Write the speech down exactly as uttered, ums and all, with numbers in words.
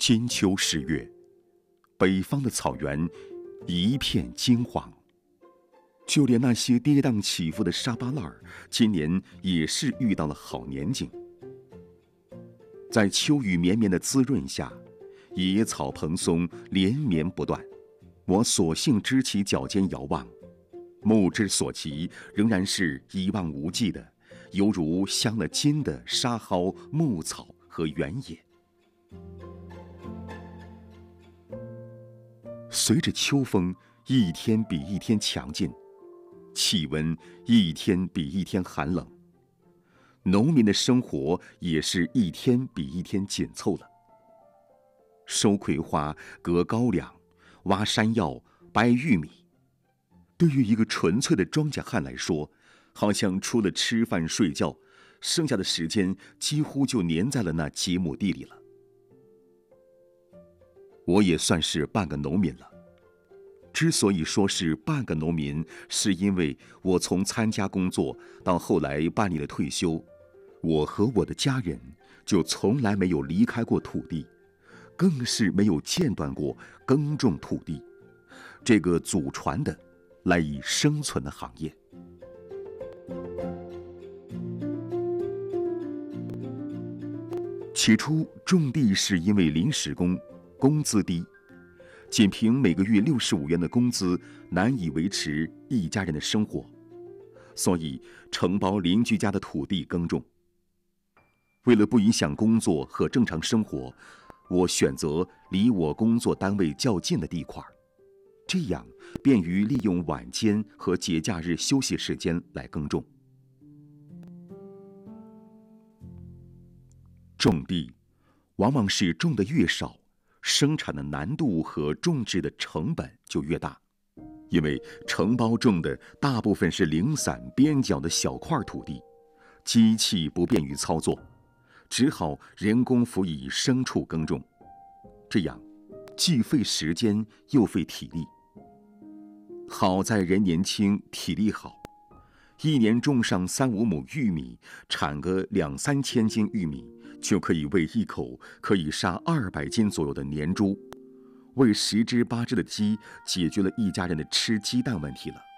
金秋十月，北方的草原一片金黄，就连那些跌宕起伏的沙巴烂儿，今年也是遇到了好年景。在秋雨绵绵的滋润下，野草蓬松，连绵不断。我索性支起脚尖遥望，目之所及仍然是一望无际的，犹如镶了金的沙蒿、牧草和原野。随着秋风一天比一天强劲，气温一天比一天寒冷，农民的生活也是一天比一天紧凑了。收葵花、割高粱、挖山药、掰玉米，对于一个纯粹的庄稼汉来说，好像除了吃饭睡觉，剩下的时间几乎就黏在了那几亩地里了。我也算是半个农民了。之所以说是半个农民，是因为我从参加工作到后来办理了退休，我和我的家人就从来没有离开过土地，更是没有间断过耕种土地，这个祖传的赖以生存的行业。起初种地是因为临时工，工资低，仅凭每个月六十五元的工资难以维持一家人的生活，所以承包邻居家的土地耕种。为了不影响工作和正常生活，我选择离我工作单位较近的地块，这样便于利用晚间和节假日休息时间来耕种。种地往往是种的越少，生产的难度和种植的成本就越大，因为承包种的大部分是零散边角的小块土地，机器不便于操作，只好人工辅以牲畜耕种，这样既费时间又费体力。好在人年轻体力好，一年种上三五亩玉米，产个两三千斤玉米，就可以喂一口可以杀二百斤左右的年猪，为十只八只的鸡解决了一家人的吃鸡蛋问题了。